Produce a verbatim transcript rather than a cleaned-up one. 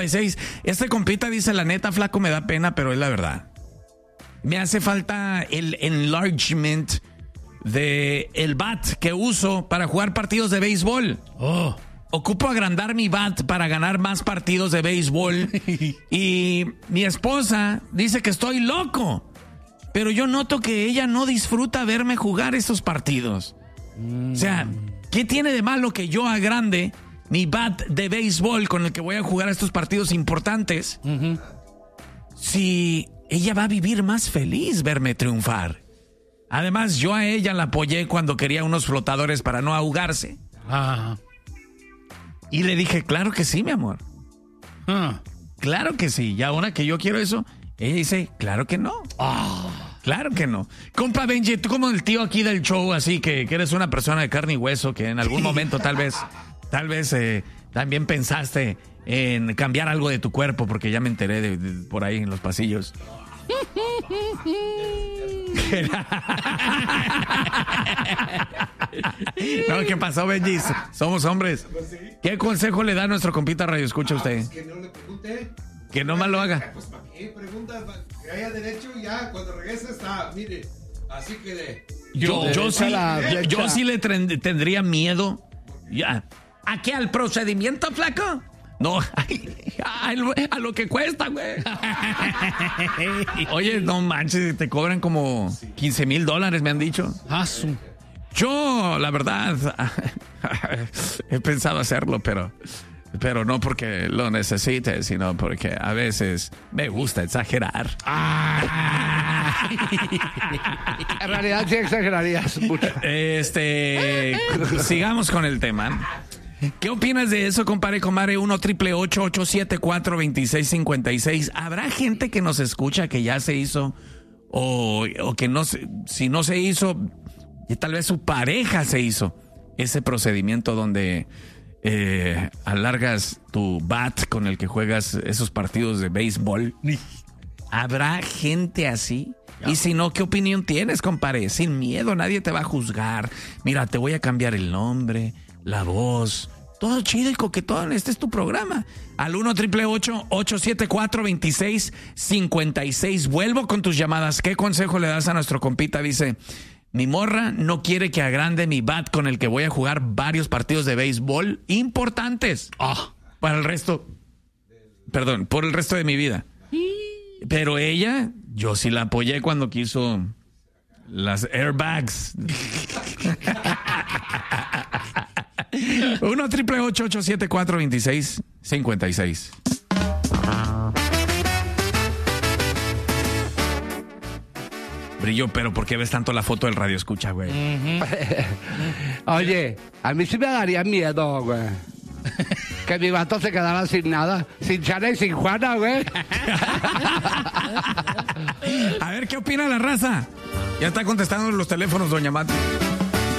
cincuenta y seis. Este compita dice, la neta, flaco, me da pena, pero es la verdad. Me hace falta el enlargement de el bat que uso para jugar partidos de béisbol. Oh. Ocupo agrandar mi bat para ganar más partidos de béisbol. Y mi esposa dice que estoy loco. Pero yo noto que ella no disfruta verme jugar estos partidos. Mm. O sea, ¿qué tiene de malo que yo agrande mi bat de béisbol con el que voy a jugar estos partidos importantes? Uh-huh. Si ella va a vivir más feliz verme triunfar. Además, yo a ella la apoyé cuando quería unos flotadores para no ahogarse. Ah. Y le dije, claro que sí, mi amor. Ah. Claro que sí. Y ahora que yo quiero eso, ella dice, claro que no. Ah. Claro que no. Compa Benji, tú como el tío aquí del show, así que, que eres una persona de carne y hueso, que en algún momento tal vez, tal vez eh, también pensaste en cambiar algo de tu cuerpo, porque ya me enteré de, de, por ahí en los pasillos. No, ¿qué pasó, Benji? Somos hombres. ¿Qué consejo le da a nuestro compita Radio Escucha a usted? Ah, pues que no le pregunte. Que no más lo haga. Pues para qué pregunta, que haya derecho y ya cuando regrese está, mire, así que de. Yo, yo, yo sí, yo, yo sí le tendría miedo. Ya. ¿A qué? ¿Al procedimiento, flaco? No, a, a lo que cuesta, güey. Oye, no manches, te cobran como quince mil dólares, me han dicho. Ah, su. Yo, la verdad, he pensado hacerlo, pero, pero no porque lo necesite, sino porque a veces me gusta exagerar. Ah. En realidad sí exagerarías mucho. Este, sigamos con el tema. ¿Qué opinas de eso, compadre, comadre? uno triple ocho ocho siete cuatro dos seis cinco seis. ¿Habrá gente que nos escucha que ya se hizo o, o que no se, si no se hizo, y tal vez su pareja se hizo ese procedimiento donde eh, alargas tu bat con el que juegas esos partidos de béisbol? ¿Habrá gente así? Y si no, ¿qué opinión tienes, compadre? Sin miedo, nadie te va a juzgar. Mira, te voy a cambiar el nombre, la voz, todo chido y coquetón. Este es tu programa. Al uno triple ocho ocho siete cuatro dos seis cinco seis. Vuelvo con tus llamadas. ¿Qué consejo le das a nuestro compita? Dice, mi morra no quiere que agrande mi bat con el que voy a jugar varios partidos de béisbol importantes. Oh, para el resto, perdón, por el resto de mi vida. Pero ella, yo sí la apoyé cuando quiso las airbags. uno triple ocho ocho siete cuatro dos seis cinco seis. Brillo, pero ¿por qué ves tanto la foto del Radio Escucha, güey? Uh-huh. Oye, a mí sí me daría miedo, güey. Que mi vato se quedara sin nada, sin Chana y sin Juana, güey. A ver, ¿qué opina la raza? Ya está contestando los teléfonos, doña Mati.